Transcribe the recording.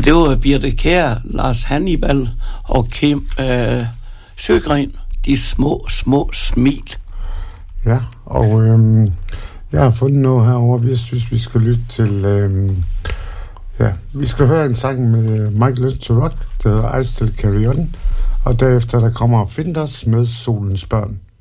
det var Birthe Kjær, Lars Hannibal og Kim Søgren. De små smil. Ja, og jeg har fundet noget herovre, vi synes, vi skal lytte til... vi skal høre en sang med Michael Learns to Rock, der hedder I Still Carry On, og derefter der kommer Finders med Solens Børn.